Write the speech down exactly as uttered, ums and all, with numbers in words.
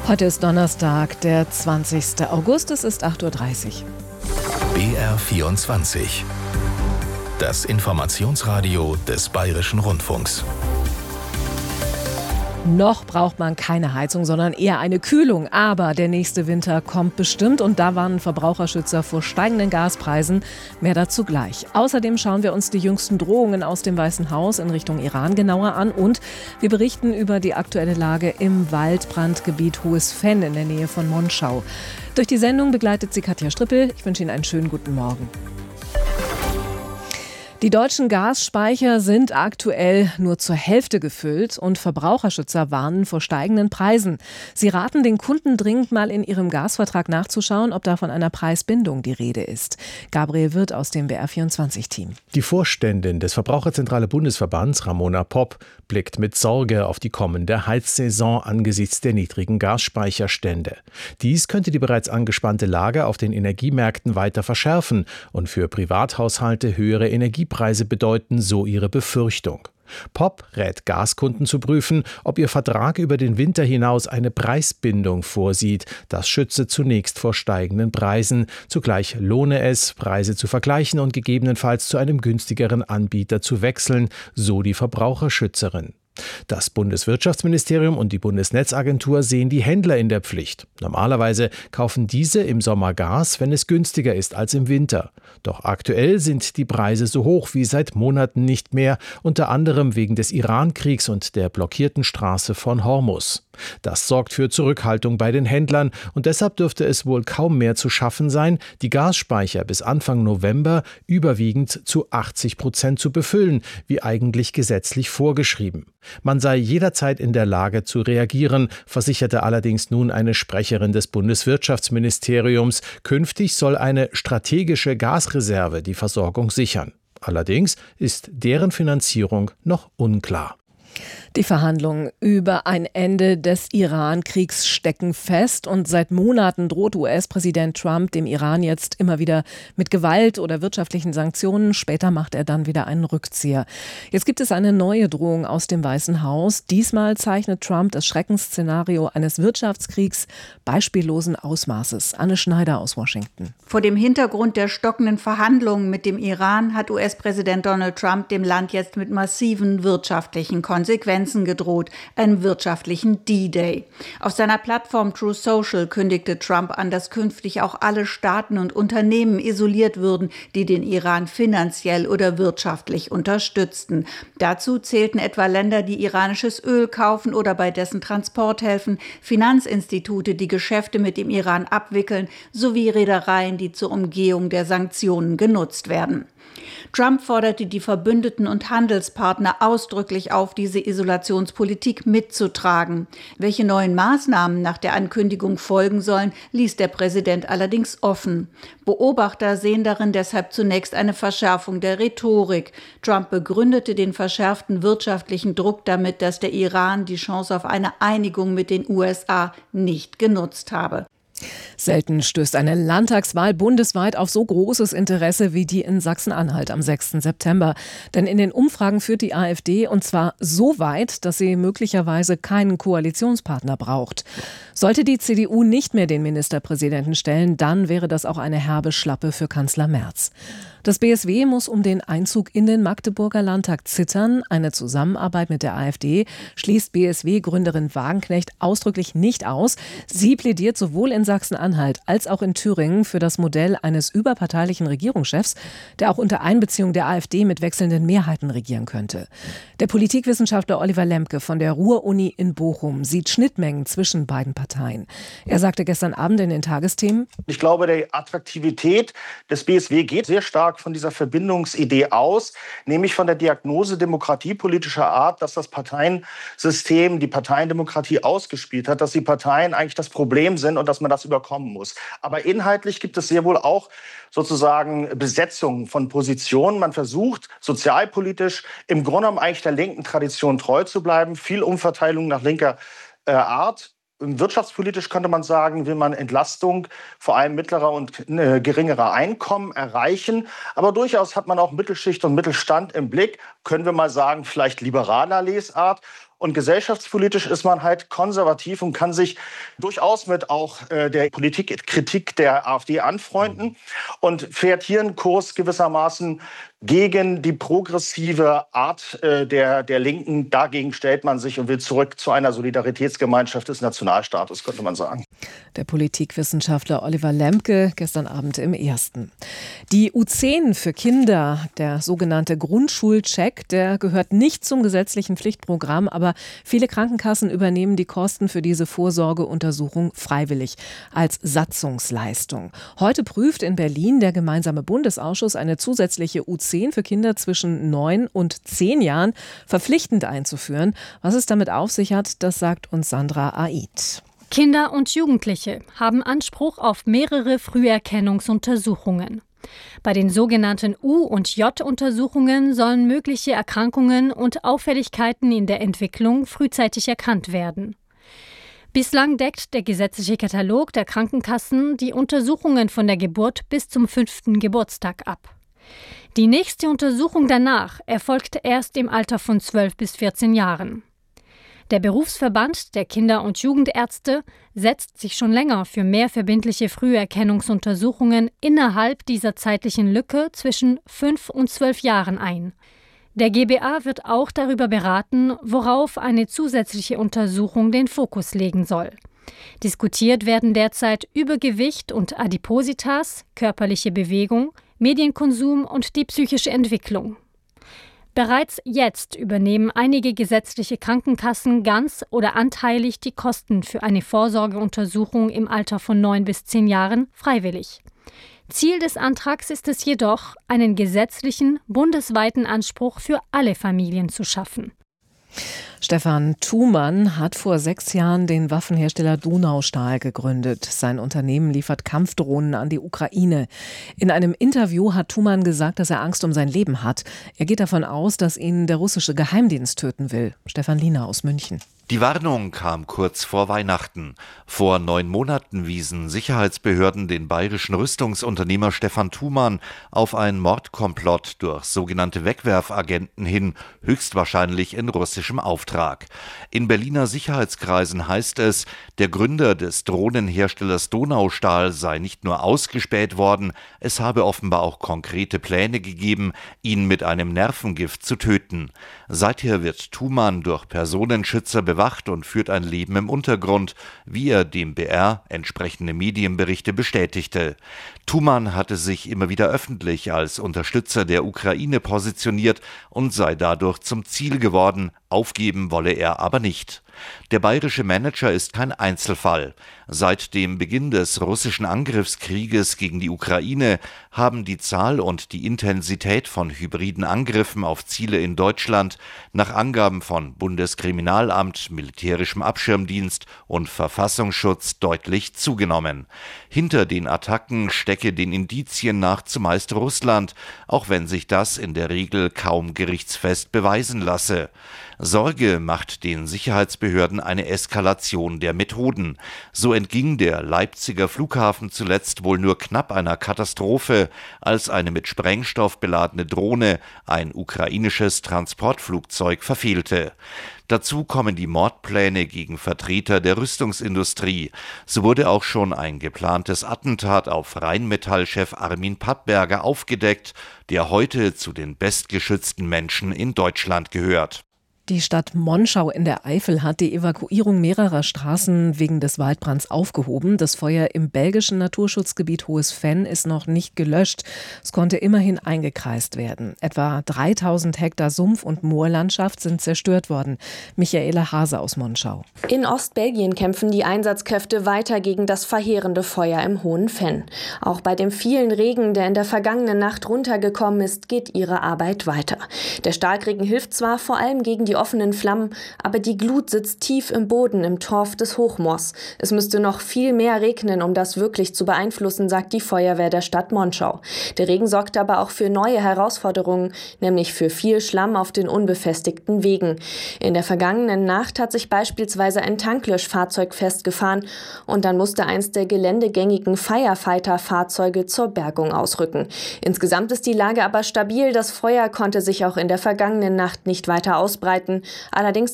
Heute ist Donnerstag, der zwanzigster August, es ist acht Uhr dreißig. B R vierundzwanzig. Das Informationsradio des Bayerischen Rundfunks. Noch braucht man keine Heizung, sondern eher eine Kühlung. Aber der nächste Winter kommt bestimmt und da warnen Verbraucherschützer vor steigenden Gaspreisen. Mehr dazu gleich. Außerdem schauen wir uns die jüngsten Drohungen aus dem Weißen Haus in Richtung Iran genauer an und wir berichten über die aktuelle Lage im Waldbrandgebiet Hohes Venn in der Nähe von Monschau. Durch die Sendung begleitet sie Katja Strippel. Ich wünsche Ihnen einen schönen guten Morgen. Die deutschen Gasspeicher sind aktuell nur zur Hälfte gefüllt und Verbraucherschützer warnen vor steigenden Preisen. Sie raten den Kunden dringend mal in ihrem Gasvertrag nachzuschauen, ob da von einer Preisbindung die Rede ist. Gabriel Wirth aus dem B R vierundzwanzig-Team. Die Vorständin des Verbraucherzentrale Bundesverbands, Ramona Popp, blickt mit Sorge auf die kommende Heizsaison angesichts der niedrigen Gasspeicherstände. Dies könnte die bereits angespannte Lage auf den Energiemärkten weiter verschärfen und für Privathaushalte höhere Energiepreise Preise bedeuten, so ihre Befürchtung. Popp rät Gaskunden zu prüfen, ob ihr Vertrag über den Winter hinaus eine Preisbindung vorsieht. Das schütze zunächst vor steigenden Preisen. Zugleich lohne es, Preise zu vergleichen und gegebenenfalls zu einem günstigeren Anbieter zu wechseln, so die Verbraucherschützerin. Das Bundeswirtschaftsministerium und die Bundesnetzagentur sehen die Händler in der Pflicht. Normalerweise kaufen diese im Sommer Gas, wenn es günstiger ist als im Winter. Doch aktuell sind die Preise so hoch wie seit Monaten nicht mehr, unter anderem wegen des Iran-Kriegs und der blockierten Straße von Hormuz. Das sorgt für Zurückhaltung bei den Händlern und deshalb dürfte es wohl kaum mehr zu schaffen sein, die Gasspeicher bis Anfang November überwiegend zu achtzig Prozent zu befüllen, wie eigentlich gesetzlich vorgeschrieben. Man sei jederzeit in der Lage zu reagieren, versicherte allerdings nun eine Sprecherin des Bundeswirtschaftsministeriums. Künftig soll eine strategische Gasreserve die Versorgung sichern. Allerdings ist deren Finanzierung noch unklar. Die Verhandlungen über ein Ende des Iran-Kriegs stecken fest und seit Monaten droht U S-Präsident Trump dem Iran jetzt immer wieder mit Gewalt oder wirtschaftlichen Sanktionen. Später macht er dann wieder einen Rückzieher. Jetzt gibt es eine neue Drohung aus dem Weißen Haus. Diesmal zeichnet Trump das Schreckensszenario eines Wirtschaftskriegs beispiellosen Ausmaßes. Anne Schneider aus Washington. Vor dem Hintergrund der stockenden Verhandlungen mit dem Iran hat U S-Präsident Donald Trump dem Land jetzt mit massiven wirtschaftlichen Konsequenzen gedroht, einem wirtschaftlichen D-Day. Auf seiner Plattform Truth Social kündigte Trump an, dass künftig auch alle Staaten und Unternehmen isoliert würden, die den Iran finanziell oder wirtschaftlich unterstützten. Dazu zählten etwa Länder, die iranisches Öl kaufen oder bei dessen Transport helfen, Finanzinstitute, die Geschäfte mit dem Iran abwickeln, sowie Reedereien, die zur Umgehung der Sanktionen genutzt werden. Trump forderte die Verbündeten und Handelspartner ausdrücklich auf, diese Isolationspolitik mitzutragen. Welche neuen Maßnahmen nach der Ankündigung folgen sollen, ließ der Präsident allerdings offen. Beobachter sehen darin deshalb zunächst eine Verschärfung der Rhetorik. Trump begründete den verschärften wirtschaftlichen Druck damit, dass der Iran die Chance auf eine Einigung mit den U S A nicht genutzt habe. Selten stößt eine Landtagswahl bundesweit auf so großes Interesse wie die in Sachsen-Anhalt am sechsten September. Denn in den Umfragen führt die AfD und zwar so weit, dass sie möglicherweise keinen Koalitionspartner braucht. Sollte die C D U nicht mehr den Ministerpräsidenten stellen, dann wäre das auch eine herbe Schlappe für Kanzler Merz. Das B S W muss um den Einzug in den Magdeburger Landtag zittern. Eine Zusammenarbeit mit der AfD schließt B S W-Gründerin Wagenknecht ausdrücklich nicht aus. Sie plädiert sowohl in Sachsen-Anhalt als auch in Thüringen für das Modell eines überparteilichen Regierungschefs, der auch unter Einbeziehung der AfD mit wechselnden Mehrheiten regieren könnte. Der Politikwissenschaftler Oliver Lemke von der Ruhr-Uni in Bochum sieht Schnittmengen zwischen beiden Parteien. Er sagte gestern Abend in den Tagesthemen: Ich glaube, die Attraktivität des B S W geht sehr stark von dieser Verbindungsidee aus, nämlich von der Diagnose demokratiepolitischer Art, dass das Parteiensystem, die Parteiendemokratie ausgespielt hat, dass die Parteien eigentlich das Problem sind und dass man das überkommen muss. Aber inhaltlich gibt es sehr wohl auch sozusagen Besetzungen von Positionen. Man versucht sozialpolitisch im Grunde genommen eigentlich der linken Tradition treu zu bleiben, viel Umverteilung nach linker äh, Art. Wirtschaftspolitisch könnte man sagen, will man Entlastung vor allem mittlerer und äh, geringerer Einkommen erreichen. Aber durchaus hat man auch Mittelschicht und Mittelstand im Blick, können wir mal sagen, vielleicht liberaler Lesart. Und gesellschaftspolitisch ist man halt konservativ und kann sich durchaus mit auch äh, der Politikkritik der AfD anfreunden und fährt hier einen Kurs gewissermaßen gegen die progressive Art äh, der, der Linken. Dagegen stellt man sich und will zurück zu einer Solidaritätsgemeinschaft des Nationalstaates, könnte man sagen. Der Politikwissenschaftler Oliver Lembke gestern Abend im Ersten. Die U zehn für Kinder, der sogenannte Grundschulcheck, der gehört nicht zum gesetzlichen Pflichtprogramm, aber viele Krankenkassen übernehmen die Kosten für diese Vorsorgeuntersuchung freiwillig als Satzungsleistung. Heute prüft in Berlin der gemeinsame Bundesausschuss eine zusätzliche U zehn für Kinder zwischen neun und zehn Jahren verpflichtend einzuführen. Was es damit auf sich hat, das sagt uns Sandra Aid. Kinder und Jugendliche haben Anspruch auf mehrere Früherkennungsuntersuchungen. Bei den sogenannten U- und J-Untersuchungen sollen mögliche Erkrankungen und Auffälligkeiten in der Entwicklung frühzeitig erkannt werden. Bislang deckt der gesetzliche Katalog der Krankenkassen die Untersuchungen von der Geburt bis zum fünften Geburtstag ab. Die nächste Untersuchung danach erfolgt erst im Alter von zwölf bis vierzehn Jahren. Der Berufsverband der Kinder- und Jugendärzte setzt sich schon länger für mehr verbindliche Früherkennungsuntersuchungen innerhalb dieser zeitlichen Lücke zwischen fünf und zwölf Jahren ein. Der G B A wird auch darüber beraten, worauf eine zusätzliche Untersuchung den Fokus legen soll. Diskutiert werden derzeit Übergewicht und Adipositas, körperliche Bewegung, Medienkonsum und die psychische Entwicklung. Bereits jetzt übernehmen einige gesetzliche Krankenkassen ganz oder anteilig die Kosten für eine Vorsorgeuntersuchung im Alter von neun bis zehn Jahren freiwillig. Ziel des Antrags ist es jedoch, einen gesetzlichen, bundesweiten Anspruch für alle Familien zu schaffen. Stefan Thumann hat vor sechs Jahren den Waffenhersteller Donaustahl gegründet. Sein Unternehmen liefert Kampfdrohnen an die Ukraine. In einem Interview hat Thumann gesagt, dass er Angst um sein Leben hat. Er geht davon aus, dass ihn der russische Geheimdienst töten will. Stefan Liener aus München. Die Warnung kam kurz vor Weihnachten. Vor neun Monaten wiesen Sicherheitsbehörden den bayerischen Rüstungsunternehmer Stefan Thumann auf einen Mordkomplott durch sogenannte Wegwerfagenten hin, höchstwahrscheinlich in russischem Auftrag. In Berliner Sicherheitskreisen heißt es, der Gründer des Drohnenherstellers Donaustahl sei nicht nur ausgespäht worden, es habe offenbar auch konkrete Pläne gegeben, ihn mit einem Nervengift zu töten. Seither wird Thumann durch Personenschützer bewacht und führt ein Leben im Untergrund, wie er dem B R entsprechende Medienberichte bestätigte. Thumann hatte sich immer wieder öffentlich als Unterstützer der Ukraine positioniert und sei dadurch zum Ziel geworden, aufgeben wolle er aber nicht. Der bayerische Manager ist kein Einzelfall. Seit dem Beginn des russischen Angriffskrieges gegen die Ukraine haben die Zahl und die Intensität von hybriden Angriffen auf Ziele in Deutschland nach Angaben von Bundeskriminalamt, militärischem Abschirmdienst und Verfassungsschutz deutlich zugenommen. Hinter den Attacken stecke den Indizien nach zumeist Russland, auch wenn sich das in der Regel kaum gerichtsfest beweisen lasse. Sorge macht den Sicherheitsbehörden eine Eskalation der Methoden. So entging der Leipziger Flughafen zuletzt wohl nur knapp einer Katastrophe, als eine mit Sprengstoff beladene Drohne ein ukrainisches Transportflugzeug verfehlte. Dazu kommen die Mordpläne gegen Vertreter der Rüstungsindustrie. So wurde auch schon ein geplantes Attentat auf Rheinmetall-Chef Armin Pattberger aufgedeckt, der heute zu den bestgeschützten Menschen in Deutschland gehört. Die Stadt Monschau in der Eifel hat die Evakuierung mehrerer Straßen wegen des Waldbrands aufgehoben. Das Feuer im belgischen Naturschutzgebiet Hohes Venn ist noch nicht gelöscht. Es konnte immerhin eingekreist werden. Etwa dreitausend Hektar Sumpf- und Moorlandschaft sind zerstört worden. Michaela Hase aus Monschau. In Ostbelgien kämpfen die Einsatzkräfte weiter gegen das verheerende Feuer im Hohen Venn. Auch bei dem vielen Regen, der in der vergangenen Nacht runtergekommen ist, geht ihre Arbeit weiter. Der Starkregen hilft zwar vor allem gegen die offenen Flammen, aber die Glut sitzt tief im Boden im Torf des Hochmoors. Es müsste noch viel mehr regnen, um das wirklich zu beeinflussen, sagt die Feuerwehr der Stadt Monschau. Der Regen sorgt aber auch für neue Herausforderungen, nämlich für viel Schlamm auf den unbefestigten Wegen. In der vergangenen Nacht hat sich beispielsweise ein Tanklöschfahrzeug festgefahren und dann musste eins der geländegängigen Firefighter-Fahrzeuge zur Bergung ausrücken. Insgesamt ist die Lage aber stabil. Das Feuer konnte sich auch in der vergangenen Nacht nicht weiter ausbreiten. Allerdings